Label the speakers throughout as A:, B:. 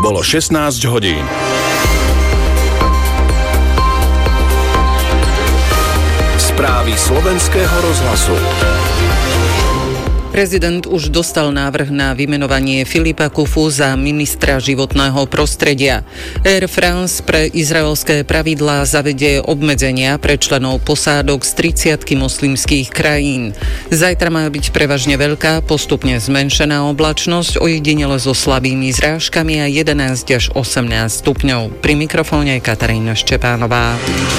A: Bolo 16 hodín. Správy Slovenského rozhlasu.
B: Prezident už dostal návrh na vymenovanie Filipa Kufu za ministra životného prostredia. Air France pre izraelské pravidlá zavedie obmedzenia pre členov posádok z 30 moslimských krajín. Zajtra má byť prevažne veľká, postupne zmenšená oblačnosť, ojedinele so slabými zrážkami a 11 až 18 stupňov. Pri mikrofóne je Katarína Štepánová.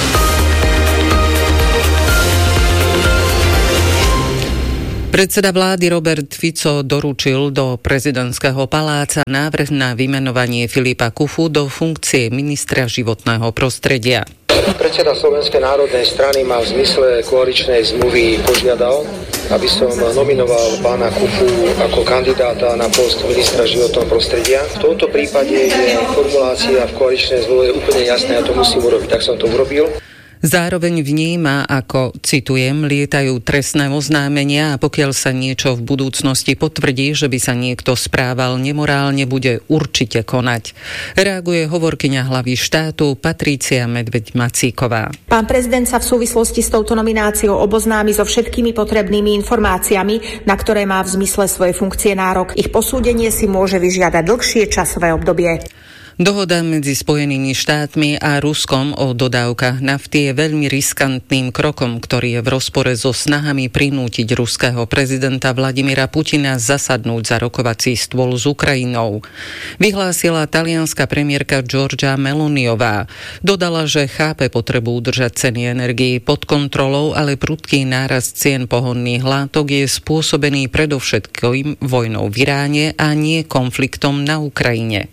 B: Predseda vlády Robert Fico doručil do prezidentského paláca návrh na vymenovanie Filipa Kufu do funkcie ministra životného prostredia.
C: Predseda Slovenskej národnej strany ma v zmysle koaličnej zmluvy požiadal, aby som nominoval pána Kufu ako kandidáta na post ministra životného prostredia. V tomto prípade je formulácia v koaličnej zmluve úplne jasná, ja to musím urobiť, tak som to urobil.
B: Zároveň vníma, ako, citujem, lietajú trestné oznámenia a pokiaľ sa niečo v budúcnosti potvrdí, že by sa niekto správal nemorálne, bude určite konať. Reaguje hovorkyňa hlavy štátu Patrícia Medveď-Macíková.
D: Pán prezident sa v súvislosti s touto nomináciou oboznámi so všetkými potrebnými informáciami, na ktoré má v zmysle svojej funkcie nárok. Ich posúdenie si môže vyžiadať dlhšie časové obdobie.
B: Dohoda medzi Spojenými štátmi a Ruskom o dodávkach nafty je veľmi riskantným krokom, ktorý je v rozpore so snahami prinútiť ruského prezidenta Vladimira Putina zasadnúť za rokovací stôl s Ukrajinou. Vyhlásila talianska premiérka Giorgia Meloniová. Dodala, že chápe potrebu udržať ceny energií pod kontrolou, ale prudký nárast cien pohonných látok je spôsobený predovšetkým vojnou v Iráne a nie konfliktom na Ukrajine.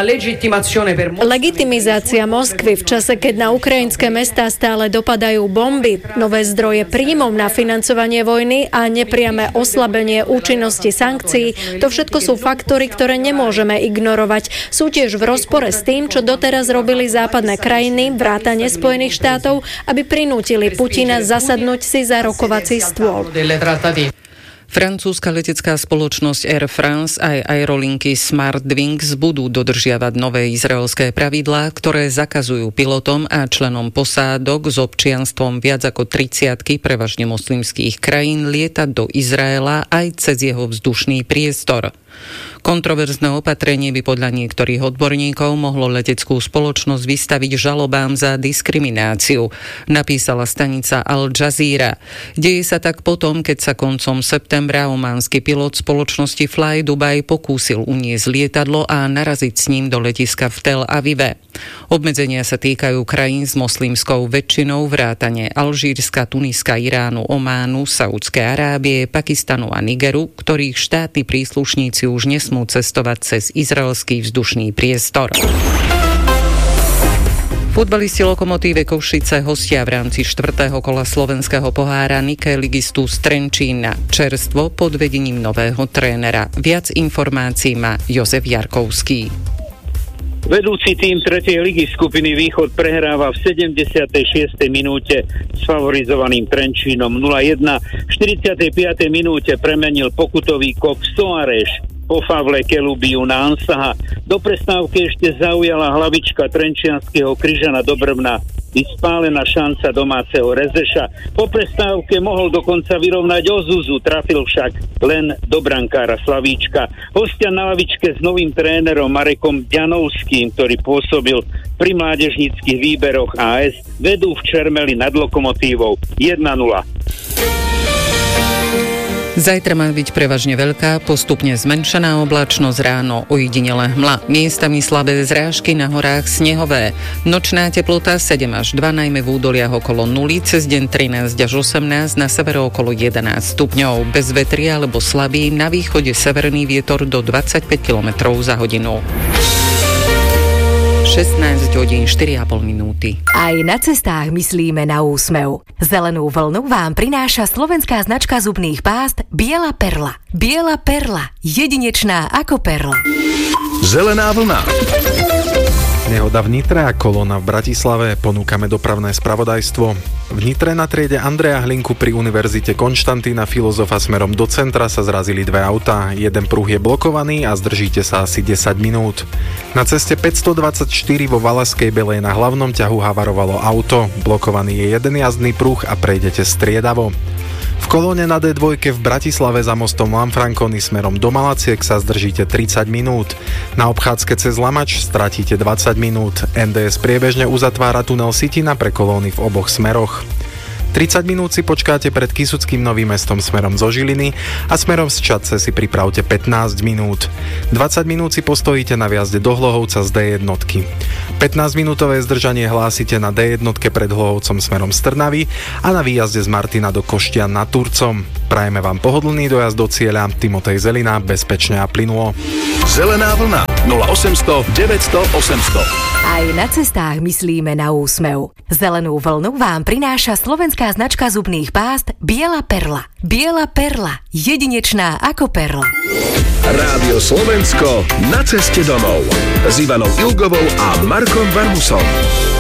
E: Legitimizácia Moskvy v čase, keď na ukrajinské mestá stále dopadajú bomby, nové zdroje príjmov na financovanie vojny a nepriame oslabenie účinnosti sankcií, to všetko sú faktory, ktoré nemôžeme ignorovať. Sú tiež v rozpore s tým, čo doteraz robili západné krajiny, vrátane Spojených štátov, aby prinútili Putina zasadnúť si za rokovací stôl.
B: Francúzska letecká spoločnosť Air France aj aerolinky SmartWings budú dodržiavať nové izraelské pravidlá, ktoré zakazujú pilotom a členom posádok s občianstvom viac ako 30 prevažne moslimských krajín lietať do Izraela aj cez jeho vzdušný priestor. Kontroverzné opatrenie by podľa niektorých odborníkov mohlo leteckú spoločnosť vystaviť žalobám za diskrimináciu, napísala stanica Al Jazeera. Deje sa tak potom, keď sa koncom septembra ománsky pilot spoločnosti Fly Dubai pokúsil uniesť lietadlo a naraziť s ním do letiska v Tel Avive. Obmedzenia sa týkajú krajín s moslimskou väčšinou vrátane Alžírska, Tuniska, Iránu, Ománu, Saúdskej Arábie, Pakistanu a Nigeru, ktorých štátni príslušníci už nesmú cestovať cez izraelský vzdušný priestor. Futbalisti Lokomotíve Košice hostia v rámci 4. kola slovenského pohára Nike ligistu z Trenčína čerstvo pod vedením nového trénera. Viac informácií má Jozef Jarkovský.
F: Vedúci tím 3. ligy skupiny Východ prehráva v 76. minúte s favorizovaným Trenčínom 0-1. V 45. minúte premenil pokutový kop Soares po favle Kelubiu na Ansaha. Do prestávky ešte zaujala hlavička trenčianskeho Kryžana do Brvna. Spálená šanca domáceho Rezeša. Po prestávke mohol dokonca vyrovnať Ozuzu, trafil však len do brankára Slavíčka. Hostia na lavičke s novým trénerom Marekom Ďanovským, ktorý pôsobil pri mládežníckych výberoch AS, vedú v Čermeli nad Lokomotívou 1-0.
B: Zajtra má byť prevažne veľká, postupne zmenšená oblačnosť, ráno ojedinele hmla. Miestami slabé zrážky, na horách snehové. Nočná teplota 7 až 2, najmä v údoliach okolo 0, cez deň 13 až 18, na severe okolo 11 stupňov. Bez vetria alebo slabý, na východe severný vietor do 25 km za hodinu. 16 hodín 4,5 minúty.
G: Aj na cestách myslíme na úsmev. Zelenú vlnu vám prináša slovenská značka zubných pást Biela perla. Biela perla. Jedinečná ako perla.
A: Zelená vlna.
H: Nehoda v Nitre a kolóna v Bratislave. Ponúkame dopravné spravodajstvo. V Nitre na triede Andreja Hlinku pri Univerzite Konštantína Filozofa smerom do centra sa zrazili dve autá. Jeden pruh je blokovaný a zdržíte sa asi 10 minút. Na ceste 524 vo Valašskej Belej na hlavnom ťahu havarovalo auto. Blokovaný je jeden jazdný pruh a prejdete striedavo. V kolóne na D2 v Bratislave za mostom Lanfranconi smerom do Malaciek sa zdržíte 30 minút. Na obchádzke cez Lamač stratíte 20 minút. NDS priebežne uzatvára tunel Sitina pre kolóny v oboch smeroch. 30 minút si počkáte pred Kysuckým Novým Mestom smerom zo Žiliny a smerom z Čadce si pripravte 15 minút. 20 minút si postojíte na vjazde do Hlohovca z D1. 15-minútové zdržanie hlásite na D1 pred Hlohovcom smerom z Trnavy a na výjazde z Martina do Koštian nad Turcom. Prajeme vám pohodlný dojazd do cieľa. Timotej Zelina, bezpečne a plynulo.
A: Zelená vlna 0800 900 800.
G: Aj na cestách myslíme na úsmev. Zelenú vlnu vám prináša slovenská značka zubných pást Biela Perla. Biela Perla, jedinečná ako perla.
A: Rádio Slovensko na ceste domov s Ivanou Ilgovou a Markom Varmusom.